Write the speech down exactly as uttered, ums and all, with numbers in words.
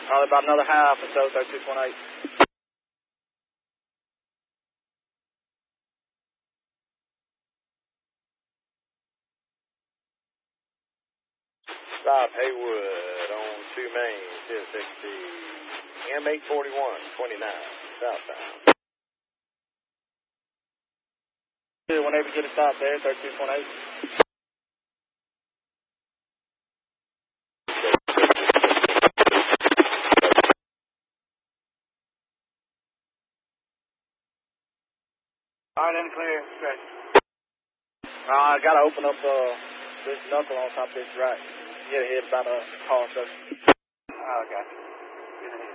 Probably about another half or so, thirty-two point eight. Stop Haywood on two main, ten sixty, M eight forty-one, twenty-nine, southbound. Whenever you get a stop there, thirty-two point eight. All right, then clear. Stretch. Uh, I gotta open up uh, this knuckle on top of this right. Get hit by the car, so. Oh, gotcha.